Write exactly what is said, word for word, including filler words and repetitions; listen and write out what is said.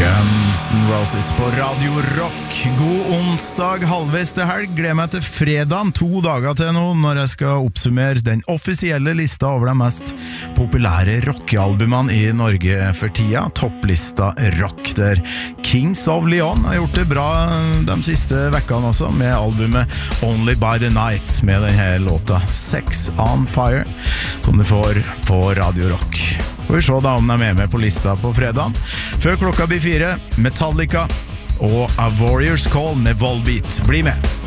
Guns N' Roses på Radio Rock. God onsdag, halvveis til helg. Gleder meg til fredagen, to dager til nå, når jeg skal oppsummere den offisielle lista over de mest populære rockealbumene i Norge for tida. Topplista rock, der Kings of Leon har gjort det bra de siste vekkene også, med albumet Only by the Night, med denne låta Sex on Fire, som du får på Radio Rock. Får vi se da om de er med på lista på fredagen. Før klokka blir fire, Metallica og A Warrior's Call med Volbeat. Bli med!